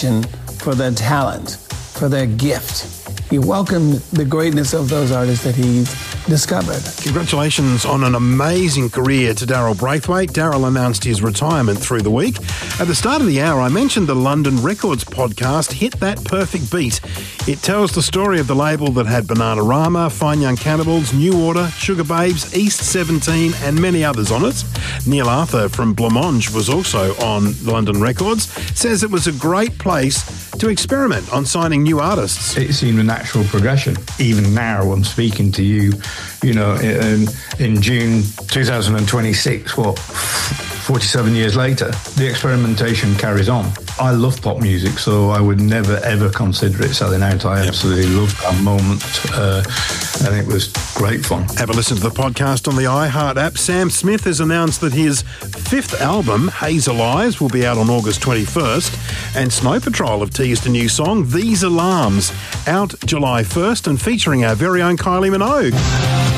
for their talent, for their gift. He welcomed the greatness of those artists that he's discovered. Congratulations on an amazing career to Daryl Braithwaite. Daryl announced his retirement through the week. At the start of the hour, I mentioned the London Records podcast, Hit That Perfect Beat. It tells the story of the label that had Bananarama, Fine Young Cannibals, New Order, Sugar Babes, East 17 and many others on it. Neil Arthur from Blancmange was also on London Records. Says it was a great place to experiment on signing new artists. It seemed a natural progression. Even now, I'm speaking to you, in June 2026, 47 years later, the experimentation carries on. I love pop music, so I would never, ever consider it selling out. I absolutely loved that moment, and it was great fun. Have a listen to the podcast on the iHeart app. Sam Smith has announced that his fifth album, Hazel Eyes, will be out on August 21st, and Snow Patrol have teased a new song, These Alarms, out July 1st and featuring our very own Kylie Minogue.